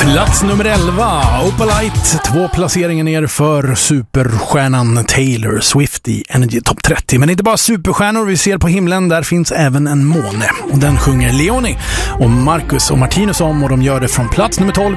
Plats nummer 11, Opalite, 2 placeringar ner för superstjärnan Taylor Swift i Energy Top 30. Men inte bara superstjärnor vi ser på himlen, där finns även en måne. Och den sjunger Leonie och Marcus och Martinus om, och de gör det från plats nummer 12